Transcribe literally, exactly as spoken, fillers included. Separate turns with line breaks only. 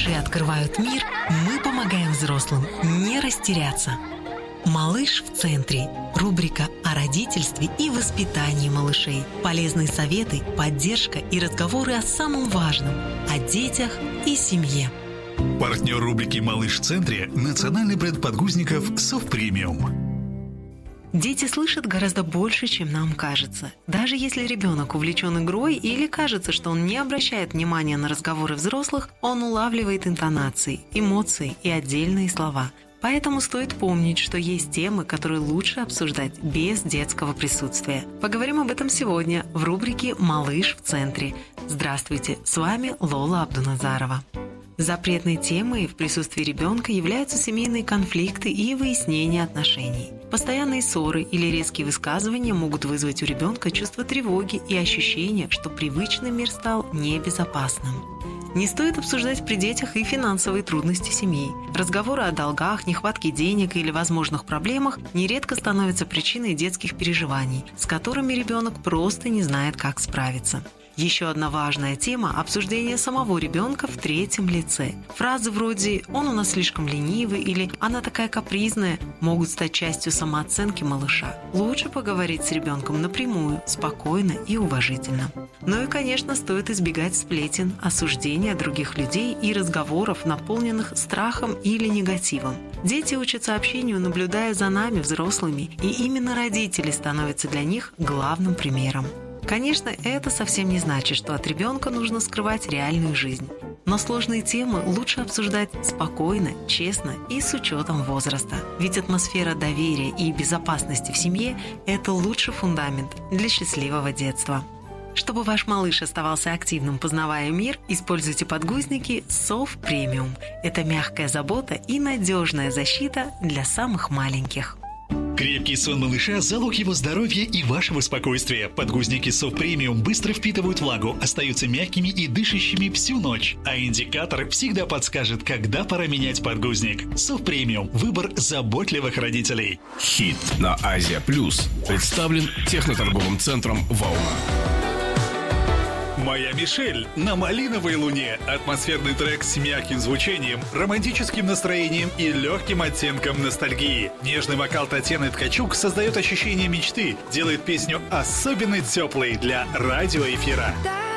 малыши открывают мир, мы помогаем взрослым не растеряться. «Малыш в центре» – рубрика о родительстве и воспитании малышей. Полезные советы, поддержка и разговоры о самом важном – о детях и семье.
Партнер рубрики «Малыш в центре» – национальный бренд подгузников «Совпремиум».
Дети слышат гораздо больше, чем нам кажется. Даже если ребенок увлечен игрой или кажется, что он не обращает внимания на разговоры взрослых, он улавливает интонации, эмоции и отдельные слова. Поэтому стоит помнить, что есть темы, которые лучше обсуждать без детского присутствия. Поговорим об этом сегодня в рубрике «Малыш в центре». Здравствуйте, с вами Лола Абдуназарова. Запретной темой в присутствии ребенка являются семейные конфликты и выяснение отношений. Постоянные ссоры или резкие высказывания могут вызвать у ребенка чувство тревоги и ощущение, что привычный мир стал небезопасным. Не стоит обсуждать при детях и финансовые трудности семей. Разговоры о долгах, нехватке денег или возможных проблемах нередко становятся причиной детских переживаний, с которыми ребенок просто не знает, как справиться. Еще одна важная тема – обсуждение самого ребенка в третьем лице. Фразы вроде «он у нас слишком ленивый» или «она такая капризная» могут стать частью самооценки малыша. Лучше поговорить с ребенком напрямую, спокойно и уважительно. Ну и, конечно, стоит избегать сплетен, осуждения других людей и разговоров, наполненных страхом или негативом. Дети учатся общению, наблюдая за нами, взрослыми, и именно родители становятся для них главным примером. Конечно, это совсем не значит, что от ребенка нужно скрывать реальную жизнь. Но сложные темы лучше обсуждать спокойно, честно и с учетом возраста. Ведь атмосфера доверия и безопасности в семье – это лучший фундамент для счастливого детства. Чтобы ваш малыш оставался активным, познавая мир, используйте подгузники Совпремиум. Это мягкая забота и надежная защита для самых маленьких.
Крепкий сон малыша – залог его здоровья и вашего спокойствия. Подгузники Совпремиум быстро впитывают влагу, остаются мягкими и дышащими всю ночь. А индикатор всегда подскажет, когда пора менять подгузник. Совпремиум – выбор заботливых родителей.
Хит на Азия Плюс представлен техноторговым центром «Вауна».
«Моя Мишель» на малиновой луне. Атмосферный трек с мягким звучанием, романтическим настроением и легким оттенком ностальгии. Нежный вокал Татьяны Ткачук создает ощущение мечты, делает песню особенно теплой для радиоэфира.